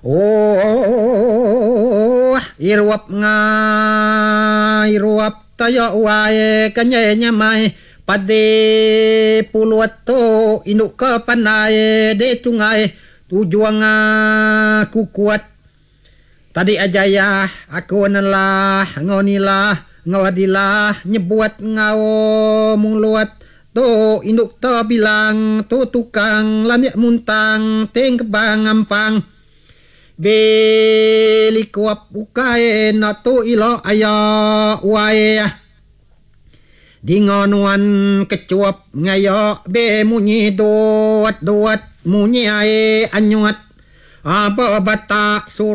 Iruap nga iruap tayo wae kanya nyamai pade puluat to induk ke panai de tungai tujuan kukuat tadi aja ya aku nalah ngonilah ngawadilah nyebuat ngao muluat to induk to bilang to tukang lanyak muntang teng kebang ampang beli kuap ukai na to ilo aya wae dingonuan kecuap ngayo be munyi doat munyi ai anyuat apa bata sur